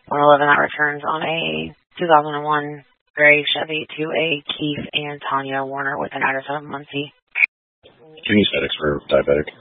111 that returns on a 2001 gray Chevy to a Keith and Tanya Warner with an address of Muncie. Can you FedEx for diabetic?